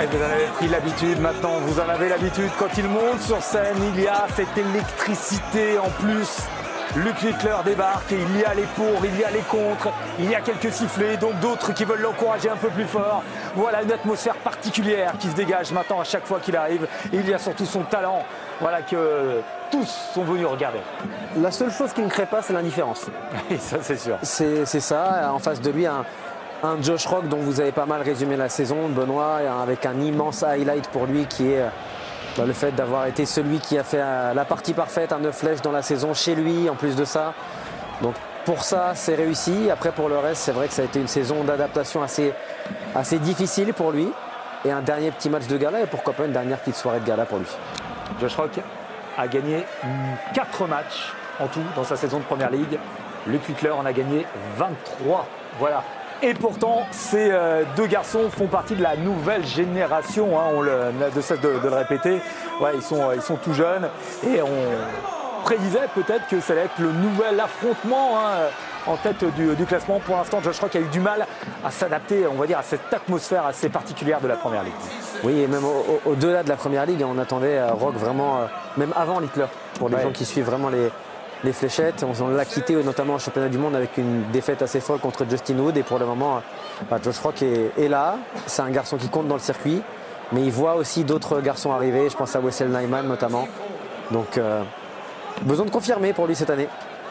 vous en avez pris l'habitude maintenant, vous en avez l'habitude. Quand il monte sur scène, il y a cette électricité en plus. Luke Littler débarque et il y a les pour, il y a les contre, il y a quelques sifflets, donc d'autres qui veulent l'encourager un peu plus fort. Voilà une atmosphère particulière qui se dégage maintenant à chaque fois qu'il arrive. Et il y a surtout son talent, voilà, que tous sont venus regarder. La seule chose qui ne crée pas, c'est l'indifférence. Et ça, c'est sûr. C'est ça, en face de lui, un Josh Rock dont vous avez pas mal résumé la saison, Benoît, avec un immense highlight pour lui qui est le fait d'avoir été celui qui a fait la partie parfaite, un 9 flèches dans la saison chez lui, en plus de ça. Donc pour ça, c'est réussi. Après, pour le reste, c'est vrai que ça a été une saison d'adaptation assez difficile pour lui. Et un dernier petit match de gala, et pourquoi pas une dernière petite soirée de gala pour lui. Josh Rock a gagné 4 matchs en tout dans sa saison de Première Ligue. Luke Littler en a gagné 23. Voilà. Et pourtant, ces deux garçons font partie de la nouvelle génération, hein, on n'a de cesse de le répéter. Ouais, ils sont tout jeunes et on prédisait peut-être que ça allait être le nouvel affrontement, hein, en tête du classement. Pour l'instant, Josh Rock a eu du mal à s'adapter, on va dire, à cette atmosphère assez particulière de la Première Ligue. Oui, et même au-delà de la Première Ligue, on attendait Rock vraiment, même avant Littler, pour les gens qui suivent vraiment les fléchettes. On l'a quitté notamment au championnat du monde avec une défaite assez folle contre Justin Wood. Et pour le moment, Josh Rock est là. C'est un garçon qui compte dans le circuit. Mais il voit aussi d'autres garçons arriver. Je pense à Wessel Nijman notamment. Donc, besoin de confirmer pour lui cette année.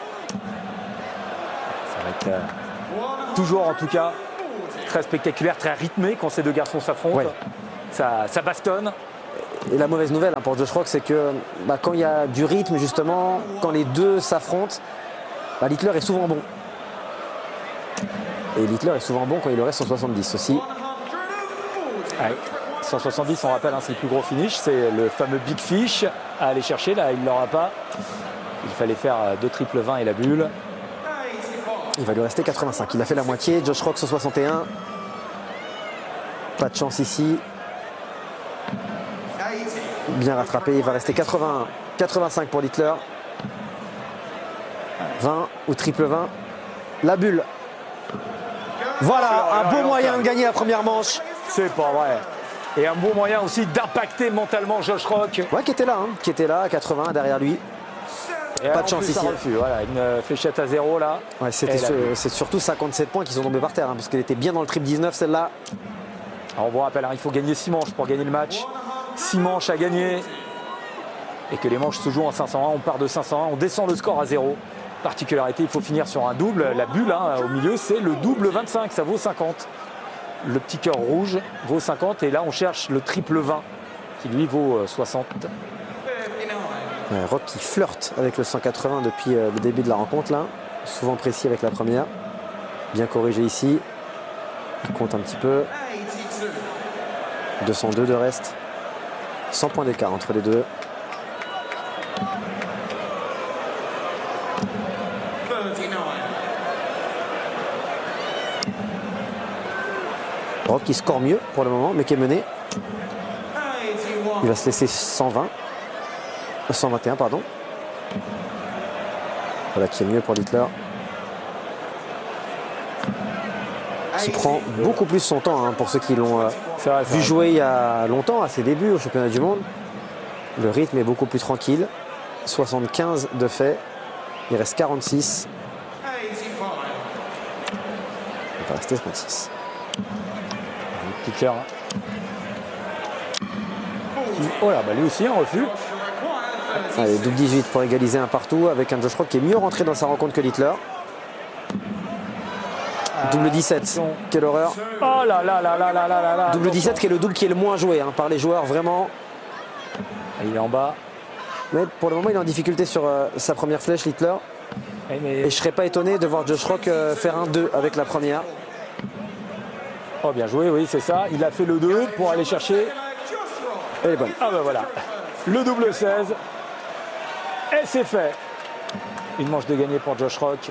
Ça va être toujours en tout cas très spectaculaire, très rythmé quand ces deux garçons s'affrontent. Ouais. Ça bastonne. Et la mauvaise nouvelle pour Josh Rock, c'est que quand il y a du rythme, justement, quand les deux s'affrontent, Littler est souvent bon. Et Littler est souvent bon quand il aurait 170 aussi. Ouais. 170, on rappelle, hein, c'est le plus gros finish. C'est le fameux Big Fish à aller chercher. Là, il ne l'aura pas. Il fallait faire 2 triples 20 et la bulle. Il va lui rester 85. Il a fait la moitié. Josh Rock 161. Pas de chance ici. Bien rattrapé, il va rester 81, 85 pour Littler. 20 ou triple 20. La bulle. Voilà, un beau moyen de gagner la première manche. C'est pas vrai. Et un bon moyen aussi d'impacter mentalement Josh Rock. Ouais, qui était là, à 80 derrière lui. Et pas de chance ici. Voilà, une fléchette à 0 là. Ouais, c'est surtout 57 points qui sont tombés par terre, hein, parce qu'elle était bien dans le triple 19 celle-là. Alors on vous rappelle, hein, il faut gagner 6 manches pour gagner le match. 6 manches à gagner. Et que les manches se jouent en 501, on part de 501, on descend le score à 0. Particularité, il faut finir sur un double. La bulle, hein, au milieu, c'est le double 25, ça vaut 50. Le petit cœur rouge vaut 50 et là on cherche le triple 20 qui lui vaut 60. Rock qui flirte avec le 180 depuis le début de la rencontre là. Souvent précis avec la première. Bien corrigé ici. Il compte un petit peu. 202 de reste. 100 points d'écart entre les deux. Rock qui score mieux pour le moment, mais qui est mené. Il va se laisser 121, pardon. Voilà qui est mieux pour Littler. Qui prend beaucoup plus son temps, hein, pour ceux qui l'ont vu jouer il y a longtemps, à ses débuts au championnat du monde. Le rythme est beaucoup plus tranquille. 75 de fait. Il reste 46. Il va rester 36. Littler. Oh là, lui aussi un refus. Allez, double 18 pour égaliser un partout avec un Josh Rock qui est mieux rentré dans sa rencontre que Littler. Double 17, quelle horreur. Oh là là là là là là là. Double 17 qui est le double qui est le moins joué, hein, par les joueurs vraiment. Il est en bas. Mais pour le moment il est en difficulté sur sa première flèche, Littler. Et je ne serais pas étonné de voir Josh Rock faire un 2 avec la première. Oh bien joué, oui c'est ça. Il a fait le 2 pour aller chercher. Elle est bonne. Ah ben voilà. Le double 16. Et c'est fait. Une manche de gagné pour Josh Rock.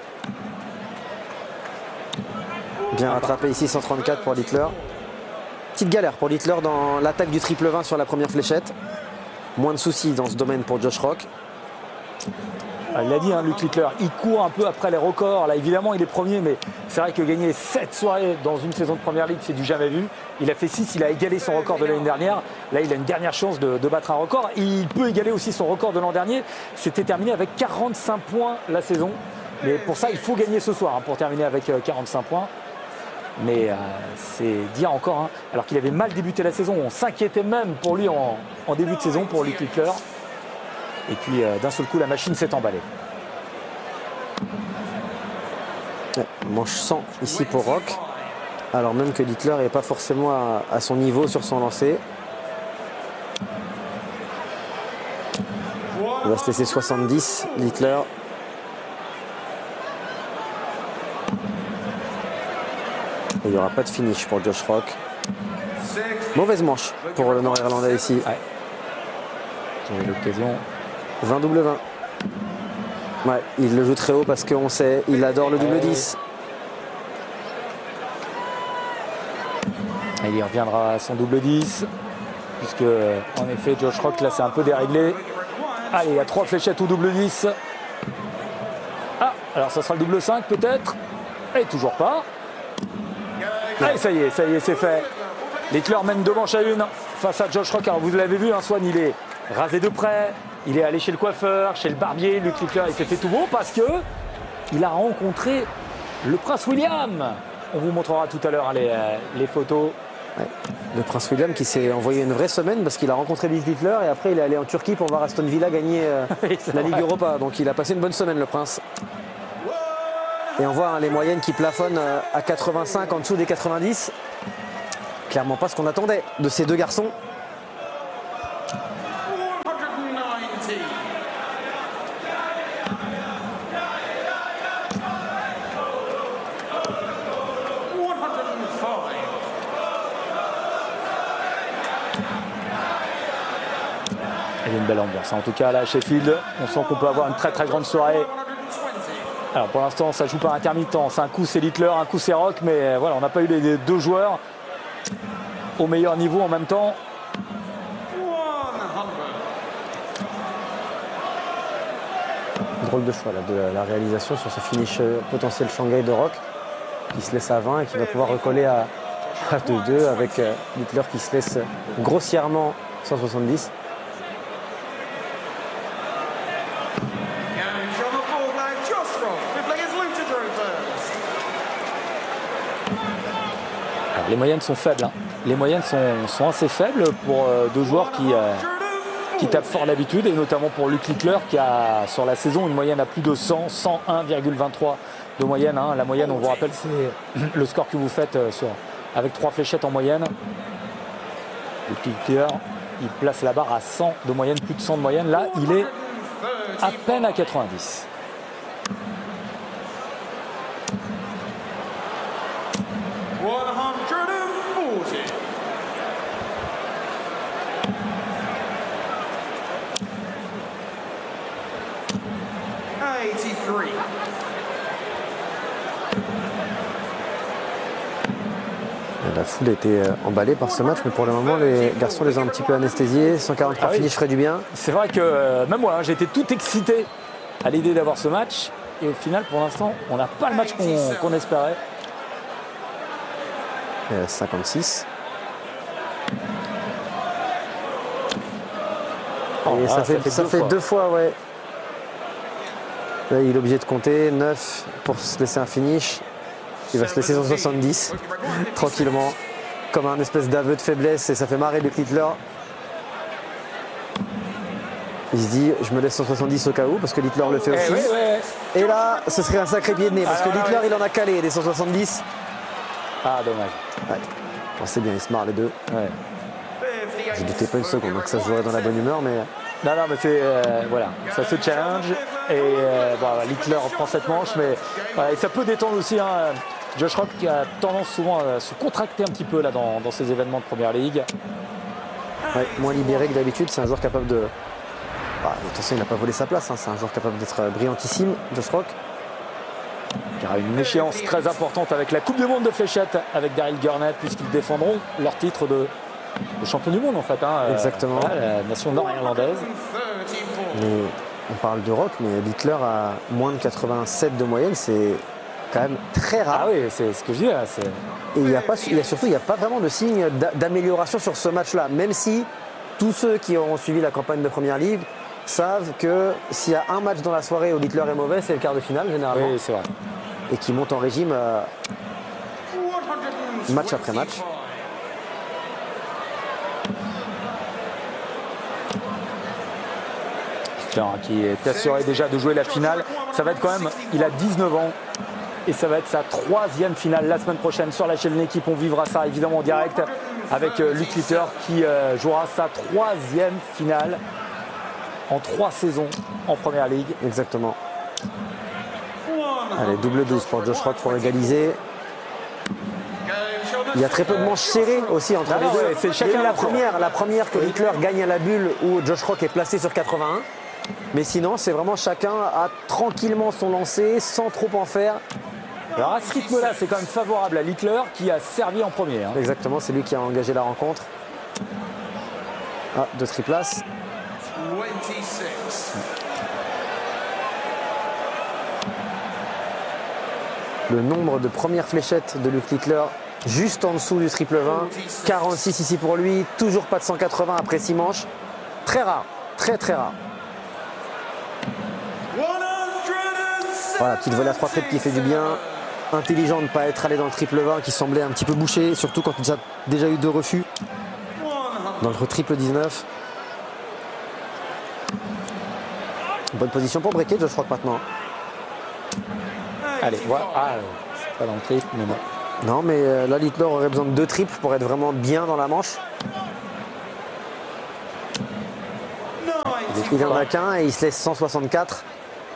Bien rattrapé ici, 134 pour Littler. Petite galère pour Littler dans l'attaque du triple 20 sur la première fléchette. Moins de soucis dans ce domaine pour Josh Rock. Il l'a dit, hein, Luke Littler, il court un peu après les records. Là, évidemment, il est premier, mais c'est vrai que gagner 7 soirées dans une saison de Première Ligue, c'est du jamais vu. Il a fait 6, il a égalé son record de l'année dernière. Là, il a une dernière chance de battre un record. Il peut égaler aussi son record de l'an dernier. C'était terminé avec 45 points la saison. Mais pour ça, il faut gagner ce soir, hein, pour terminer avec 45 points. Mais c'est dire encore, hein, alors qu'il avait mal débuté la saison. On s'inquiétait même pour lui en début de saison, pour Luke Littler. Et puis d'un seul coup, la machine s'est emballée. Ouais, manche 100 ici pour Rock. Alors même que Littler n'est pas forcément à son niveau sur son lancer. Il va se laisser 70, Littler. Et il n'y aura pas de finish pour Josh Rock. Mauvaise manche pour le Nord-Irlandais ici. Ouais. J'ai eu l'occasion. 20-20. Ouais, il le joue très haut parce qu'on sait, il adore le double 10. Il y reviendra à son double 10. Puisque, en effet, Josh Rock, là, c'est un peu déréglé. Allez, il y a 3 fléchettes au double 10. Ah, alors ça sera le double 5 peut-être. Et toujours pas. Allez, ça y est, c'est fait. Littler mène 2 manches à 1 face à Josh Rock. Alors, vous l'avez vu, hein, Swan, il est rasé de près. Il est allé chez le coiffeur, chez le barbier. Luke Littler, il s'est fait tout beau parce que il a rencontré le prince William. On vous montrera tout à l'heure, hein, les photos. Ouais. Le prince William qui s'est envoyé une vraie semaine parce qu'il a rencontré Luke Littler et après il est allé en Turquie pour voir Aston Villa gagner la Ligue Europa. Donc il a passé une bonne semaine, le prince. Et on voit, hein, les moyennes qui plafonnent à 85 en dessous des 90. Clairement pas ce qu'on attendait de ces deux garçons. Il y a une belle ambiance. En tout cas, là, à Sheffield, on sent qu'on peut avoir une très très grande soirée. Alors pour l'instant, ça joue par intermittent. Un coup c'est Littler, un coup c'est Rock, mais voilà, on n'a pas eu les 2 joueurs au meilleur niveau en même temps. Drôle de choix là, de la réalisation sur ce finish potentiel Shanghai de Rock qui se laisse à 20 et qui va pouvoir recoller à 2-2 avec Littler qui se laisse grossièrement 170. Alors, les moyennes sont faibles, hein. Les moyennes sont assez faibles pour 2 joueurs qui tapent fort d'habitude, et notamment pour Luke Littler qui a sur la saison une moyenne à plus de 100, 101,23 de moyenne, hein. La moyenne, on vous rappelle, c'est le score que vous faites avec 3 fléchettes en moyenne. Luke Littler, il place la barre à 100 de moyenne, plus de 100 de moyenne. Là, il est à peine à 90. La foule était emballée par ce match, mais pour le moment, les garçons les ont un petit peu anesthésiés. 143 finish ferait du bien. C'est vrai que même moi, hein, j'étais tout excité à l'idée d'avoir ce match. Et au final, pour l'instant, on n'a pas le match qu'on espérait. 56. Oh, et ça fait 2 fois, ouais. Là, il est obligé de compter 9 pour se laisser un finish. Il va se laisser 170 tranquillement, comme un espèce d'aveu de faiblesse, et ça fait marrer Luke Littler. Il se dit, je me laisse 170 au cas où, parce que Littler le fait aussi. Ouais. Et là, ce serait un sacré pied de nez, parce que Littler, il en a calé des 170. Ah, dommage. Ouais. Bon, c'est bien, ils se marrent les deux. Ouais. Je ne doutais pas une seconde que ça se jouerait dans la bonne humeur, mais... Non, mais c'est voilà, ça se challenge et Littler prend cette manche, mais voilà, et ça peut détendre aussi, hein. Josh Rock qui a tendance souvent à se contracter un petit peu là dans ces événements de Première Ligue. Ouais, moins libéré que d'habitude, c'est un joueur capable de... attention, il n'a pas volé sa place, hein. C'est un joueur capable d'être brillantissime, Josh Rock. Qui aura une échéance très importante avec la Coupe du Monde de fléchettes avec Daryl Gurnett, puisqu'ils défendront leur titre de champion du monde en fait, hein. Exactement. Voilà, la nation nord-irlandaise. On parle de Rock, mais Littler a moins de 87 de moyenne, c'est quand même très rare. Ah oui, c'est ce que je dis là. Et il n'y a pas vraiment de signe d'amélioration sur ce match-là, même si tous ceux qui auront suivi la campagne de Première Ligue savent que s'il y a un match dans la soirée où Littler est mauvais, c'est le quart de finale généralement. Oui, c'est vrai. Et qui monte en régime match après match. Qui est assuré déjà de jouer la finale. Ça va être quand même, il a 19 ans et ça va être sa 3e finale la semaine prochaine sur la chaîne L'équipe. On vivra ça évidemment en direct avec Luke Littler qui jouera sa 3e finale en 3 saisons en Première Ligue. Exactement. Allez, double 12 pour Josh Rock pour égaliser. Il y a très peu de manches serrées aussi entre les deux. C'est chacun la première que Littler gagne à la bulle où Josh Rock est placé sur 81. Mais sinon, c'est vraiment chacun a tranquillement son lancer sans trop en faire. Alors à ce rythme-là, c'est quand même favorable à Littler qui a servi en premier. Exactement, c'est lui qui a engagé la rencontre. Ah, de triplace. Le nombre de premières fléchettes de Luke Littler juste en dessous du triple 20. 46 ici pour lui, toujours pas de 180 après 6 manches. Très rare, très très rare. Voilà, petite volée à 3 triples qui fait du bien. Intelligent de ne pas être allé dans le triple 20 qui semblait un petit peu bouché, surtout quand il a déjà eu 2 refus dans le triple 19. Bonne position pour breaker, je crois que maintenant. Allez, voilà. Ah, c'est pas dans le triple, mais bon. Non, mais là, Littler aurait besoin de 2 triples pour être vraiment bien dans la manche. Il n'en a qu'un et il se laisse 164.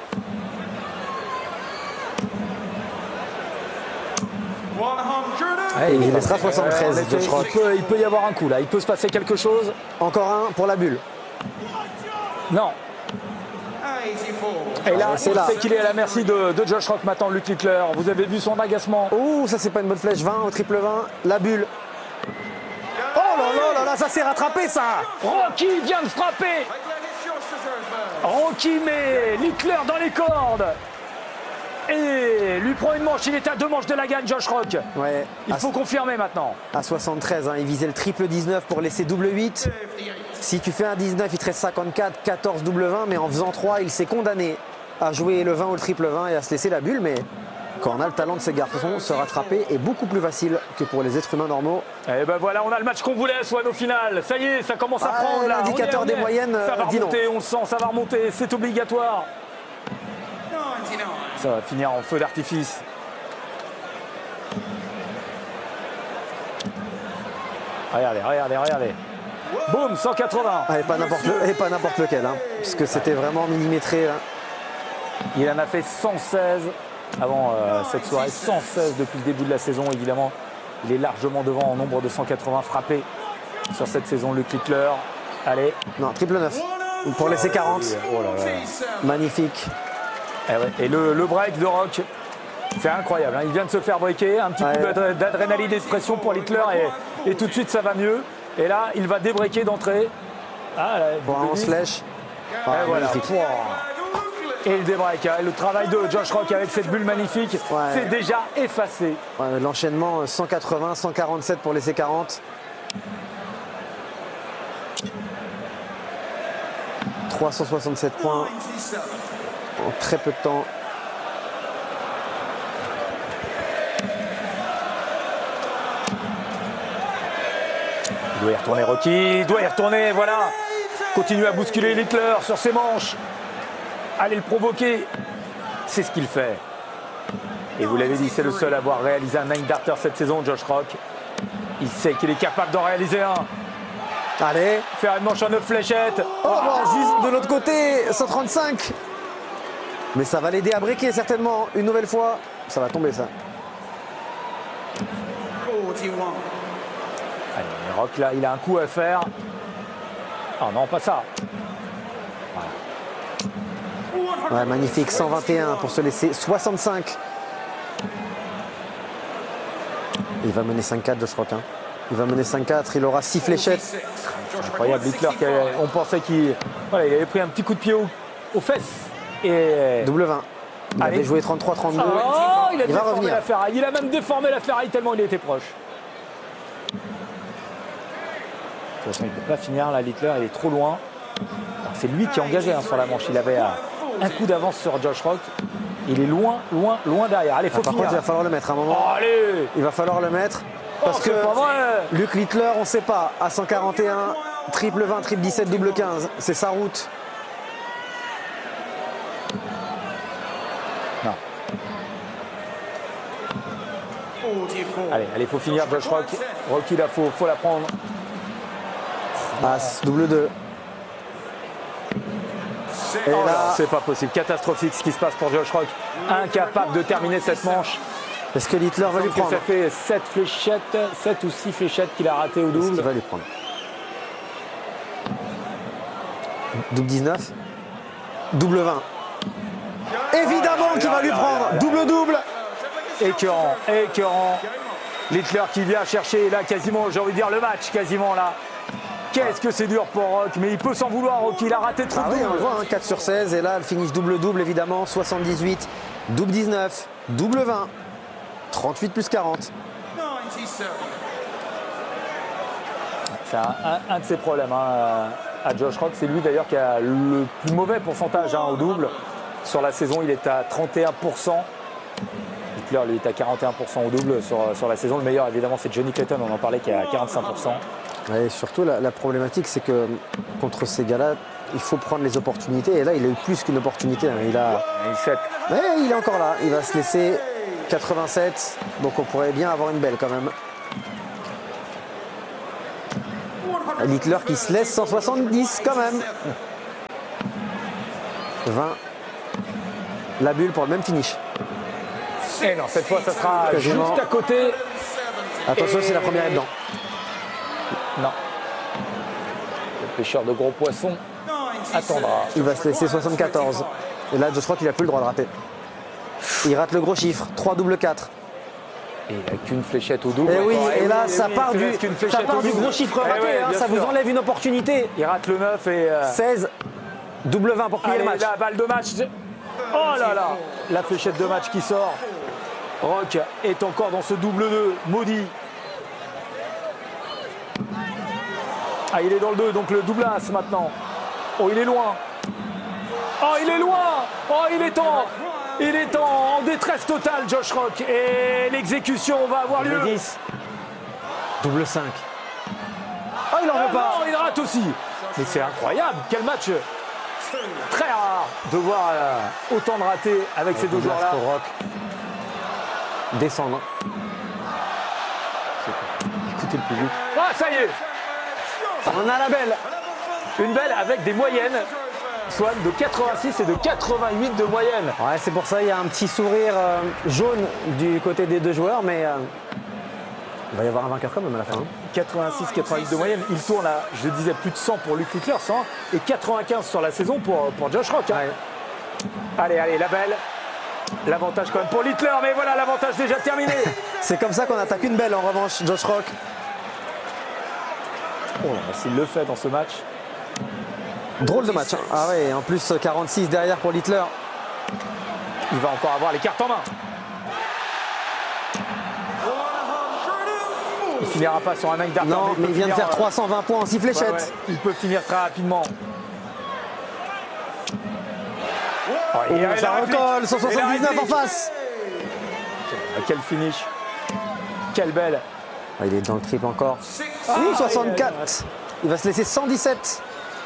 Ouais, il laissera 73. Il peut y avoir un coup là, il peut se passer quelque chose. Encore un pour la bulle. Non. Et là, on sait qu'il est à la merci de Josh Rock maintenant, Luke Littler. Vous avez vu son agacement. Oh, ça c'est pas une bonne flèche. 20 au triple 20, la bulle. Oh là là, ça s'est rattrapé ça. Rocky vient de frapper. Rocky met Littler dans les cordes. Et lui prend une manche, il est à 2 manches de la gagne, Josh Rock. Ouais, il faut confirmer maintenant. À 73, il visait le triple 19 pour laisser double 8. Si tu fais un 19, il te reste 54, 14 double 20, mais en faisant 3, il s'est condamné à jouer le 20 ou le triple 20 et à se laisser la bulle. Mais quand on a le talent de ces garçons, se rattraper est beaucoup plus facile que pour les êtres humains normaux. Et ben voilà, on a le match qu'on voulait, soit nos finales. Ça y est, ça commence à prendre. L'indicateur des moyennes ça va dit remonter, non. On le sent, ça va remonter, c'est obligatoire. Ça va finir en feu d'artifice. Regardez. Boum, 180. Et pas n'importe lequel, puisque c'était vraiment millimétré. Là. Il en a fait 116 avant cette soirée. 116 depuis le début de la saison, évidemment. Il est largement devant en nombre de 180 frappés sur cette saison, Luke Littler. Allez. Non, triple 9. Pour laisser 40. Oh là là. Magnifique. Et le break de Rock, c'est incroyable. Il vient de se faire breaker. Un petit coup d'adrénaline et de pression pour Littler et tout de suite ça va mieux. Et là, il va débreaker d'entrée. Pour un slash. Magnifique. Et il débreak. Le travail de Josh Rock avec cette bulle magnifique, c'est déjà effacé. L'enchaînement 180, 147 pour laisser 40. 367 points en très peu de temps. Il doit y retourner Rocky, il doit y retourner, voilà. Continue à bousculer Littler sur ses manches. Allez le provoquer. C'est ce qu'il fait. Et vous l'avez dit, c'est le seul à avoir réalisé un 9 darter cette saison, Josh Rock. Il sait qu'il est capable d'en réaliser un. Allez. Faire une manche en 9 fléchettes. Juste de l'autre côté, 135. Mais ça va l'aider à breaker certainement. Une nouvelle fois. Ça va tomber ça. Allez, Rock là, il a un coup à faire. Ah non, pas ça. Ouais, magnifique, 121 pour se laisser 65. Il va mener 5-4 Josh Rock. Il va mener 5-4, il aura 6 fléchettes. Incroyable, Littler, on pensait qu'il avait pris un petit coup de pied aux fesses. Et Double 20. Il Allez. avait joué 33-32. oh, il a Il va déformé revenir. la ferraille. Il a même déformé la ferraille tellement il était proche. De toute façon, il ne peut pas finir là, Littler, il est trop loin. Alors, c'est lui qui est engagé sur la manche. Il avait un coup d'avance sur Josh Rock. Il est loin, loin, loin derrière. Allez, faut Par finir. contre, il va falloir le mettre à un moment. Oh, allez. Il va falloir le mettre. Parce que c'est pas vrai. Luke Littler, on ne sait pas. À 141, triple 20, triple 17, double 15. C'est sa route. Non. Allez, faut finir Josh Rock. Rocky, là, faut la prendre. As, double 2. Et Oh là, là, c'est pas possible. Catastrophique ce qui se passe pour Josh Rock. Incapable de terminer cette manche. est-ce que Littler va lui Donc, prendre? ça fait 7 fléchettes, 7 ou 6 fléchettes qu'il a raté au Est-ce qu'il double. va lui prendre? Double 19. Double 20. Évidemment qu'il va lui prendre. Double-double. Écœurant, écœurant. Littler qui vient chercher là quasiment, j'ai envie de dire le match quasiment là. Qu'est-ce que c'est dur pour Rock, mais il peut s'en vouloir Rock, il a raté trop Ah de oui, on doubles. le voit, hein, 4 sur 16. Et là, le finish double-double, évidemment. 78, double 19, double 20. 38 plus 40. C'est un de ses problèmes à Josh Rock. C'est lui d'ailleurs qui a le plus mauvais pourcentage au double. Sur la saison, il est à 31%. Littler, lui, est à 41% au double sur la saison. Le meilleur, évidemment, c'est Johnny Clayton. On en parlait, qui est à 45%. Et surtout, la problématique, c'est que contre ces gars-là, il faut prendre les opportunités. Et là, il a eu plus qu'une opportunité. Hein. Mais il est encore là. Il va se laisser 87. Donc on pourrait bien avoir une belle quand même. Littler qui se laisse 170 quand même. 20. La bulle pour le même finish. Et non, cette fois, ça sera Quasiment. juste à côté. Attention, Et- c'est la première est dedans. Non. Le pêcheur de gros poissons attendra. Il va se laisser 74. Et là, je crois qu'il n'a plus le droit de rater. Il rate le gros chiffre. 3 double 4. Et il n'a qu'une fléchette au double. Et oui, encore. et là, oui, ça oui, part il du, reste qu'une ça fléchette part au du double. gros chiffre Eh raté. ouais, Hein, bien ça vous sûr. enlève une opportunité. Il rate le 9 et... 16, double 20 pour plier allez, le match. la balle de match. Oh là là, la fléchette de match qui sort. Rock est encore dans ce double 2, maudit. Ah, il est dans le 2, donc le double as maintenant. Oh, il est loin. Oh, il est loin. Oh, il est en détresse totale, Josh Rock. Et l'exécution va avoir lieu. Double 10. Double 5. Oh, il en Ah veut pas. non, il rate aussi. Mais c'est incroyable, quel match très rare de voir autant de ratés avec ces deux joueurs-là. Pour Rock. Descendre. Écoutez le public. Ah, ça y est, On a la belle. une belle avec des moyennes, Swan, de 86 et de 88 de moyenne. Ouais, c'est pour ça il y a un petit sourire jaune du côté des deux joueurs, mais il va y avoir un vainqueur quand même à la fin. 86, 88 de moyenne. Il tourne à, je le disais, plus de 100 pour Luke Littler, 100, et 95 sur la saison pour Josh Rock. Hein. Ouais. Allez, la belle. L'avantage quand même pour Littler, mais voilà, l'avantage déjà terminé. C'est comme ça qu'on attaque une belle en revanche, Josh Rock. Oh là, s'il le fait dans ce match. Drôle de match. Hein. Ah ouais, en plus 46 derrière pour Littler. Il va encore avoir les cartes en main. Il finira pas sur un 9 d'arcade. Non, mais il vient de faire 320 points en 6 fléchettes. Ouais. Il peut finir très rapidement. Oh, Oh, et la ça réplique. recolle, Et 179 la en réplique. face. Quel finish. Quelle belle. Ah, il est dans le triple encore. 64. Il va se laisser 117.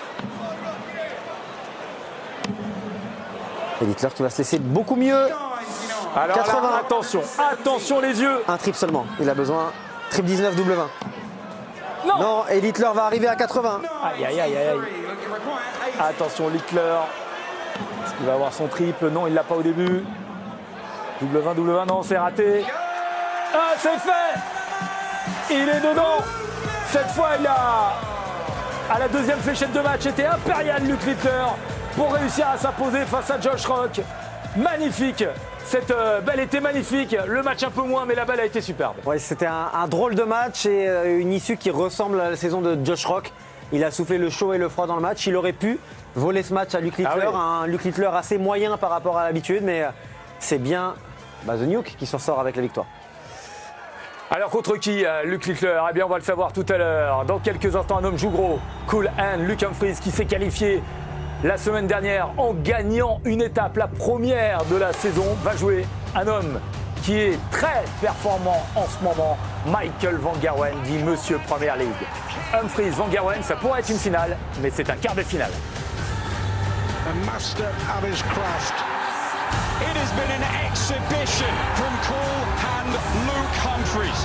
Et Littler qui va se laisser beaucoup mieux. Alors 80. là, attention les yeux. Un triple seulement. Il a besoin. Triple 19, double 20. Non. Non, et Littler va arriver à 80. Aïe. Attention Littler. Est-ce qu'il va avoir son triple? Non, il l'a pas au début. Double 20, non, c'est raté. Ah, c'est fait. Il est dedans. Cette fois, il a, à la deuxième fléchette de match, était impérial Luke Littler pour réussir à s'imposer face à Josh Rock. Magnifique. Cette balle était magnifique. Le match un peu moins, mais la balle a été superbe. Ouais, c'était un drôle de match et une issue qui ressemble à la saison de Josh Rock. Il a soufflé le chaud et le froid dans le match. Il aurait pu voler ce match à Luke Littler, un Luke Littler assez moyen par rapport à l'habitude, mais c'est bien The Nuke qui s'en sort avec la victoire. Alors contre qui, Luke Littler? Eh bien on va le savoir tout à l'heure. Dans quelques instants, un homme joue gros. Cool Hand, Luke Humphries qui s'est qualifié la semaine dernière en gagnant une étape, la première de la saison, va jouer un homme qui est très performant en ce moment, Michael Van Gerwen, dit Monsieur Premier League. Humphries, Van Gerwen, ça pourrait être une finale, mais c'est un quart de finale. A master of his craft. It has been an exhibition from Cool Hand Luke Humphries.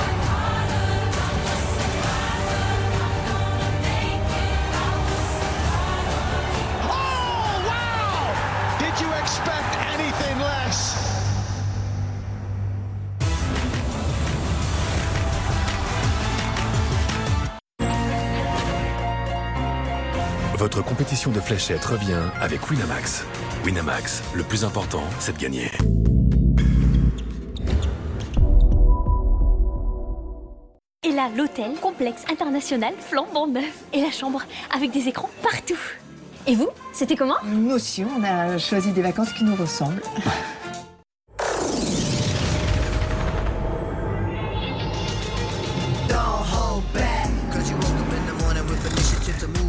Oh, wow! Did you expect anything less? Votre compétition de fléchettes revient avec Winamax. Winamax, le plus important, c'est de gagner. Et là, l'hôtel, complexe international, flambant neuf. Et la chambre, avec des écrans partout. Et vous, c'était comment? Nous aussi, on a choisi des vacances qui nous ressemblent.